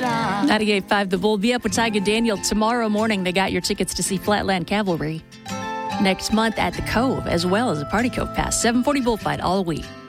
sunshine. 98.5 The Bull. Be up with Tyga Daniel tomorrow morning. They got your tickets to see Flatland Cavalry next month at the Cove, as well as a Party Cove Pass. 740 Bullfight all week.